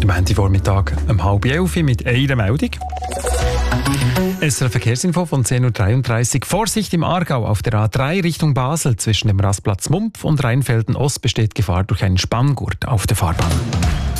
Montagvormittag um 10:30 mit einer Meldung. SRF Verkehrsinfo von 10:33 Uhr. Vorsicht im Aargau auf der A3 Richtung Basel. Zwischen dem Rastplatz Mumpf und Rheinfelden Ost besteht Gefahr durch einen Spanngurt auf der Fahrbahn.